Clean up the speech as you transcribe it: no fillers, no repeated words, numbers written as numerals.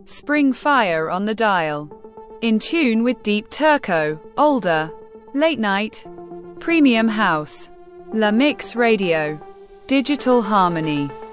Spring Fire on the dial. In tune with Deep Turco, older. Late Night. Premium House. La Mix Radio. Digital Harmony.